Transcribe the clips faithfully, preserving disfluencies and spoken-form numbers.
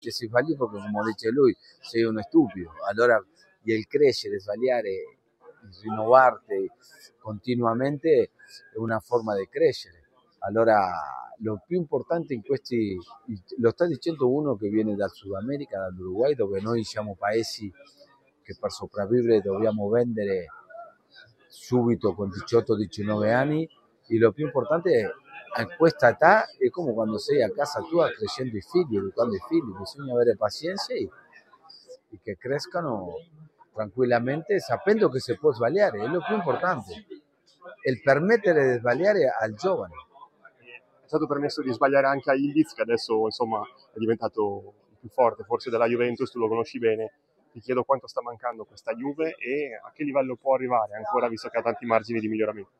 che si sbagli perché, come dice lui, sei uno stupido. Allora, il crescere, sbagliare, rinnovarti continuamente è una forma di crescere. Allora, lo più importante in questi, lo sta dicendo uno che viene dal Sud America, dall'Uruguay, dove noi siamo paesi che per sopravvivere dobbiamo vendere subito con diciotto diciannove anni, e lo più importante in questa età è come quando sei a casa tua crescendo i figli, educando i figli, bisogna avere pazienza e, e che crescano tranquillamente sapendo che si può sbagliare, è lo più importante, il permettere di sbagliare al giovane. È stato permesso di sbagliare anche a Ildiz, che adesso insomma è diventato il più forte forse della Juventus, tu lo conosci bene. Ti chiedo quanto sta mancando questa Juve e a che livello può arrivare ancora, visto che ha tanti margini di miglioramento.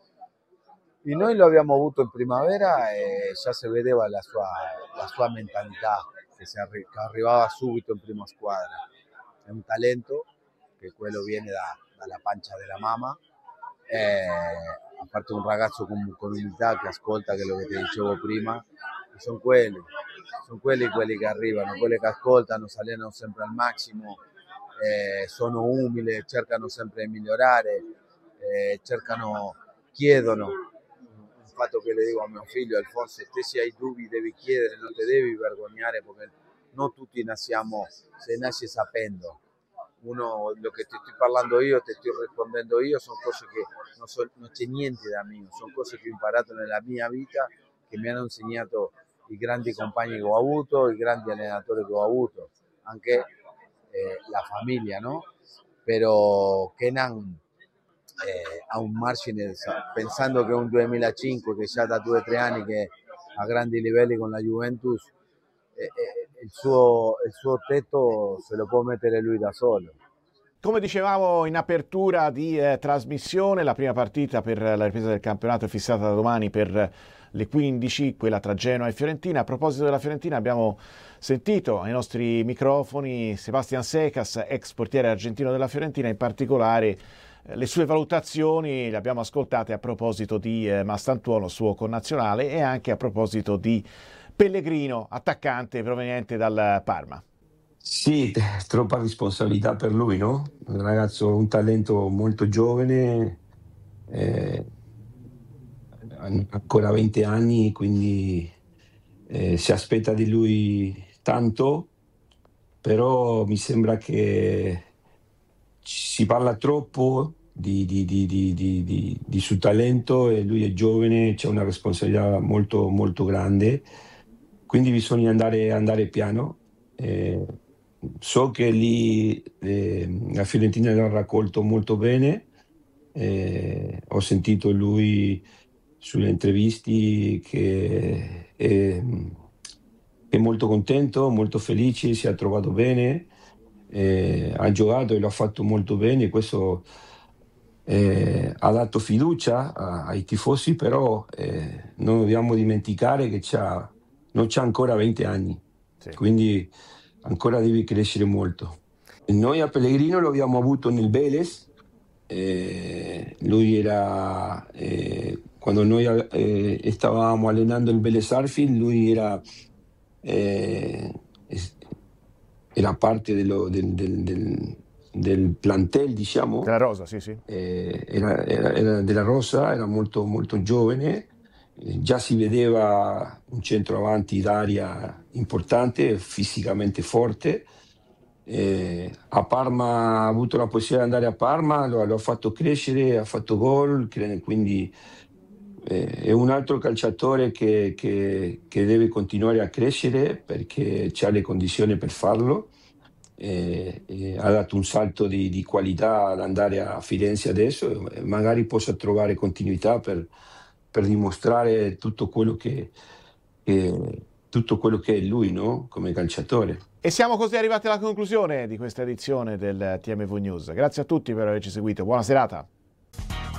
E noi lo abbiamo avuto in primavera e già si vedeva la sua, la sua mentalità, che, si arri- che arrivava subito in prima squadra. È un talento, che quello viene da, dalla pancia della mamma, eh, a parte un ragazzo con, con umiltà che ascolta, che è lo che ti dicevo prima, e sono quelli, sono quelli quelli che arrivano, quelli che ascoltano, si allenano sempre al massimo, eh, sono umili, cercano sempre di migliorare, eh, cercano, chiedono. Il fatto che le dico a mio figlio Alfonso, te se hai dubbi devi chiedere, non ti devi vergognare, perché non tutti nasciamo, se nasce sapendo. Uno, lo che ti sto parlando io, ti sto rispondendo io, sono cose che non, so, non c'è niente da mio, sono cose che ho imparato nella mia vita, che mi hanno insegnato i grandi compagni che ho avuto, i grandi allenatori che ho avuto, anche eh, la famiglia, no? Però Kenan eh, ha un margine, pensando che è un duemilacinque, che già da due o tre anni che a grandi livelli con la Juventus, eh, eh, il, suo, il suo tetto se lo può mettere lui da solo. Come dicevamo in apertura di eh, trasmissione, la prima partita per la ripresa del campionato è fissata da domani per le quindici, quella tra Genoa e Fiorentina. A proposito della Fiorentina, abbiamo sentito ai nostri microfoni Sebastian Secas, ex portiere argentino della Fiorentina, in particolare eh, le sue valutazioni le abbiamo ascoltate a proposito di eh, Mastantuono, suo connazionale, e anche a proposito di Pellegrino, attaccante proveniente dal Parma. Sì, troppa responsabilità per lui, no? Un ragazzo, un talento molto giovane, eh, ancora venti anni, quindi eh, si aspetta di lui tanto, però mi sembra che si parla troppo di, di, di, di, di, di, di suo talento, e lui è giovane, c'è una responsabilità molto, molto grande, quindi bisogna andare, andare piano. Eh, So che lì eh, la Fiorentina l'ha raccolto molto bene, eh, ho sentito lui sulle interviste che è, è molto contento, molto felice, si è trovato bene, eh, ha giocato e lo ha fatto molto bene, questo eh, ha dato fiducia a, ai tifosi, però eh, non dobbiamo dimenticare che c'ha, non c'ha ancora venti anni, sì. Quindi ancora deve crescere molto. Noi a Pellegrino lo abbiamo avuto nel Vélez, eh, lui era, eh, quando noi eh, stavamo allenando il Vélez Sarsfield, lui era, eh, era parte dello, del, del, del, del plantel, diciamo. Della Rosa, sì, sì. Eh, era, era, era della Rosa, era molto, molto giovane. Già si vedeva un centroavanti d'aria importante, fisicamente forte. Eh, a Parma ha avuto la possibilità di andare a Parma, lo, lo ha fatto crescere, ha fatto gol, quindi eh, è un altro calciatore che, che, che deve continuare a crescere perché ha le condizioni per farlo. Eh, eh, ha dato un salto di, di qualità ad andare a Firenze adesso, e magari possa trovare continuità per per dimostrare tutto quello che, che, tutto quello che è lui, no? Come calciatore. E siamo così arrivati alla conclusione di questa edizione del T M V News. Grazie a tutti per averci seguito, buona serata.